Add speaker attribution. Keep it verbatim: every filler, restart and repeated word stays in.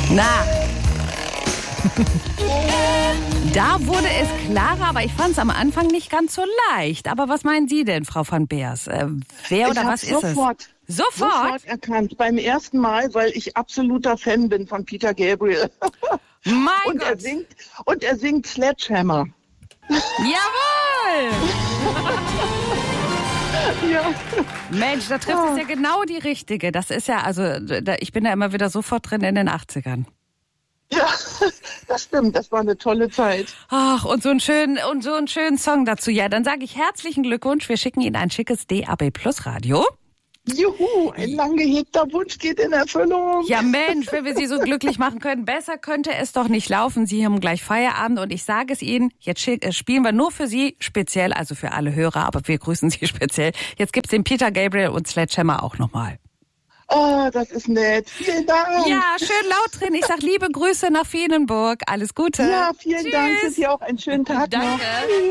Speaker 1: Na. Da wurde es klarer, aber ich fand es am Anfang nicht ganz so leicht. Aber was meinen Sie denn, Frau van Beers? Äh, wer oder
Speaker 2: ich
Speaker 1: was ist
Speaker 2: sofort,
Speaker 1: es? Sofort?
Speaker 2: Sofort erkannt. Beim ersten Mal, weil ich absoluter Fan bin von Peter Gabriel.
Speaker 1: Mein
Speaker 2: und
Speaker 1: Gott.
Speaker 2: er singt und er singt Sledgehammer.
Speaker 1: Jawohl!
Speaker 2: Ja.
Speaker 1: Mensch, da trifft es ja genau die richtige. Das ist ja, also da, ich bin da immer wieder sofort drin in den achtzigern.
Speaker 2: Ja, das stimmt. Das war eine tolle Zeit.
Speaker 1: Ach, und so einen schönen, und so einen schönen Song dazu. Ja, dann sage ich herzlichen Glückwunsch. Wir schicken Ihnen ein schickes D A B Plus Radio.
Speaker 2: Juhu, ein lang gehegter Wunsch geht in Erfüllung.
Speaker 1: Ja Mensch, wenn wir Sie so glücklich machen können, besser könnte es doch nicht laufen. Sie haben gleich Feierabend und ich sage es Ihnen, jetzt spielen wir nur für Sie speziell, also für alle Hörer, aber wir grüßen Sie speziell. Jetzt gibt's den Peter Gabriel und Sledgehammer auch nochmal.
Speaker 2: Oh, das ist nett. Vielen Dank.
Speaker 1: Ja, schön laut drin. Ich sag liebe Grüße nach Feenenburg. Alles Gute.
Speaker 2: Ja, vielen
Speaker 1: Tschüss.
Speaker 2: Dank. Für Sie auch einen schönen Tag
Speaker 1: Danke.
Speaker 2: noch.